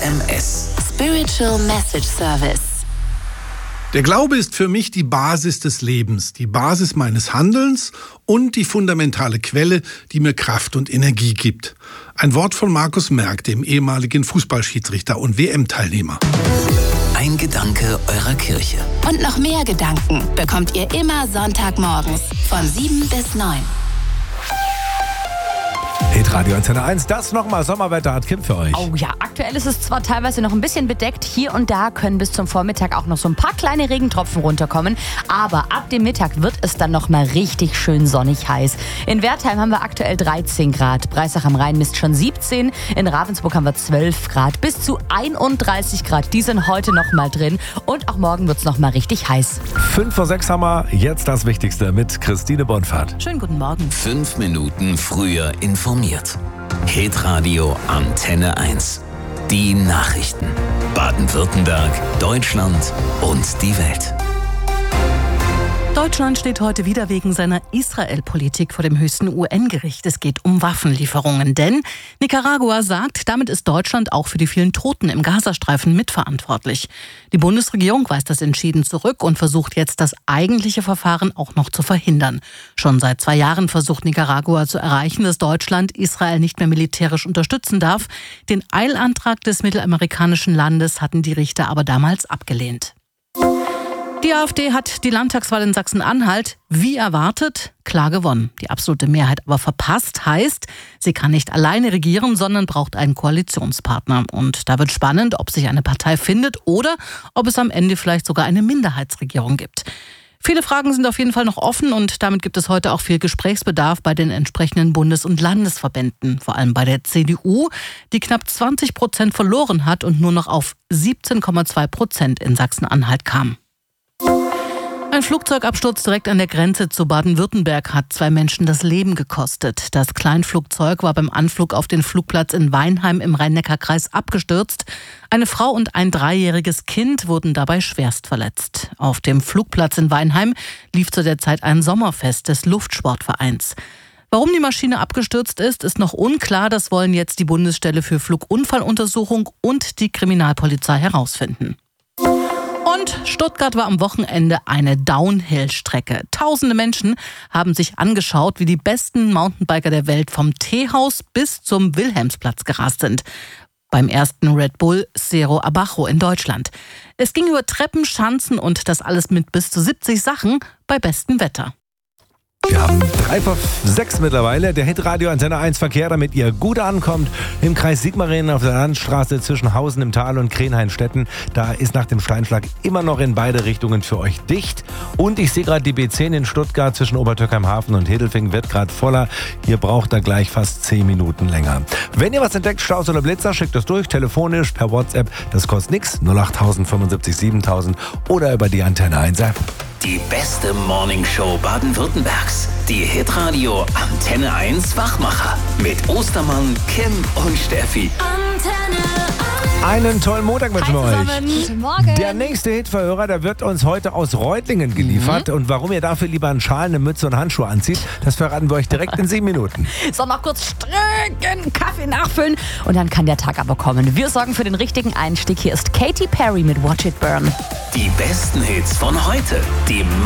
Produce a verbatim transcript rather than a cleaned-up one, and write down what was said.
M S. Spiritual Message Service. Der Glaube ist für mich die Basis des Lebens, die Basis meines Handelns und die fundamentale Quelle, die mir Kraft und Energie gibt. Ein Wort von Markus Merck, dem ehemaligen Fußballschiedsrichter und W M-Teilnehmer. Ein Gedanke eurer Kirche. Und noch mehr Gedanken bekommt ihr immer Sonntagmorgens von sieben bis neun. Hitradio Antenne eins, das nochmal Sommerwetter hat Kim für euch. Oh ja, aktuell ist es zwar teilweise noch ein bisschen bedeckt, hier und da können bis zum Vormittag auch noch so ein paar kleine Regentropfen runterkommen, aber ab dem Mittag wird es dann nochmal richtig schön sonnig heiß. In Wertheim haben wir aktuell dreizehn Grad, Breisach am Rhein misst schon siebzehn, in Ravensburg haben wir zwölf Grad, bis zu einunddreißig Grad, die sind heute nochmal drin und auch morgen wird es nochmal richtig heiß. Fünf vor sechs haben wir, jetzt das Wichtigste mit Christine Bonfahrt. Schönen guten Morgen. Fünf Minuten früher informiert. Hitradio Antenne eins. Die Nachrichten. Baden-Württemberg, Deutschland und die Welt. Deutschland steht heute wieder wegen seiner Israel-Politik vor dem höchsten U N-Gericht. Es geht um Waffenlieferungen, denn Nicaragua sagt, damit ist Deutschland auch für die vielen Toten im Gazastreifen mitverantwortlich. Die Bundesregierung weist das entschieden zurück und versucht jetzt, das eigentliche Verfahren auch noch zu verhindern. Schon seit zwei Jahren versucht Nicaragua zu erreichen, dass Deutschland Israel nicht mehr militärisch unterstützen darf. Den Eilantrag des mittelamerikanischen Landes hatten die Richter aber damals abgelehnt. Die AfD hat die Landtagswahl in Sachsen-Anhalt, wie erwartet, klar gewonnen. Die absolute Mehrheit aber verpasst, heißt, sie kann nicht alleine regieren, sondern braucht einen Koalitionspartner. Und da wird spannend, ob sich eine Partei findet oder ob es am Ende vielleicht sogar eine Minderheitsregierung gibt. Viele Fragen sind auf jeden Fall noch offen und damit gibt es heute auch viel Gesprächsbedarf bei den entsprechenden Bundes- und Landesverbänden. Vor allem bei der C D U, die knapp zwanzig Prozent verloren hat und nur noch auf siebzehn Komma zwei Prozent in Sachsen-Anhalt kam. Ein Flugzeugabsturz direkt an der Grenze zu Baden-Württemberg hat zwei Menschen das Leben gekostet. Das Kleinflugzeug war beim Anflug auf den Flugplatz in Weinheim im Rhein-Neckar-Kreis abgestürzt. Eine Frau und ein dreijähriges Kind wurden dabei schwerst verletzt. Auf dem Flugplatz in Weinheim lief zu der Zeit ein Sommerfest des Luftsportvereins. Warum die Maschine abgestürzt ist, ist noch unklar. Das wollen jetzt die Bundesstelle für Flugunfalluntersuchung und die Kriminalpolizei herausfinden. Und Stuttgart war am Wochenende eine Downhill-Strecke. Tausende Menschen haben sich angeschaut, wie die besten Mountainbiker der Welt vom Teehaus bis zum Wilhelmsplatz gerast sind. Beim ersten Red Bull Cerro Abajo in Deutschland. Es ging über Treppen, Schanzen und das alles mit bis zu siebzig Sachen bei bestem Wetter. Wir haben drei vor sechs mittlerweile. Der Hitradio Antenne eins Verkehr, damit ihr gut ankommt. Im Kreis Sigmaringen auf der Landstraße zwischen Hausen im Tal und Krenhainstetten. Da ist nach dem Steinschlag immer noch in beide Richtungen für euch dicht. Und ich sehe gerade die B zehn in Stuttgart zwischen Obertürkheimhafen und Hedelfingen wird gerade voller. Hier braucht er gleich fast zehn Minuten länger. Wenn ihr was entdeckt, Staus oder Blitzer, schickt das durch, telefonisch, per WhatsApp. Das kostet nichts. null acht fünfundsiebzig siebentausend oder über die Antenne eins App. Die beste Morningshow Baden-Württembergs. Die Hitradio Antenne eins Wachmacher. Mit Ostermann, Kim und Steffi. Antenne eins. Einen tollen Montag wünschen wir euch. Guten Morgen. Der nächste Hitverhörer, der wird uns heute aus Reutlingen geliefert. Mhm. Und warum ihr dafür lieber einen Schal, eine Mütze und Handschuhe anzieht, das verraten wir euch direkt in sieben Minuten. So, noch kurz strecken, Kaffee nachfüllen und dann kann der Tag aber kommen. Wir sorgen für den richtigen Einstieg. Hier ist Katy Perry mit Watch It Burn. Die besten Hits von heute. Die